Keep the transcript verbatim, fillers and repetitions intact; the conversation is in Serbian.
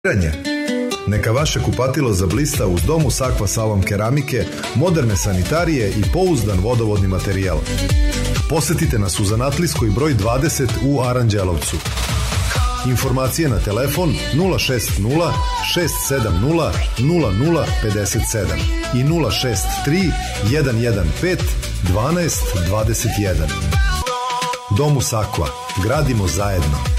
Neka vaše kupatilo zablista uz Dom uz Aqua salon keramike, moderne sanitarije i pouzdan vodovodni materijal. Posetite nas u Zanatlijskoj broj dvadeset u Aranđelovcu. Informacije na telefon nula šest nula šest sedam nula nula nula pet sedam i nula šest tri jedan jedan pet dvanaest dvadeset jedan. Dom uz Aqua. Gradimo zajedno.